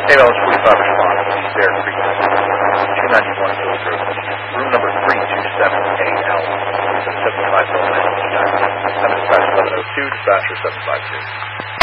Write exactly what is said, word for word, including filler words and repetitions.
K V L H forty-five response, East Bear Creek, two ninety-one Village Road, room number three two seven A L, seven five seven. I'm dispatcher eleven oh two, dispatcher seven five two.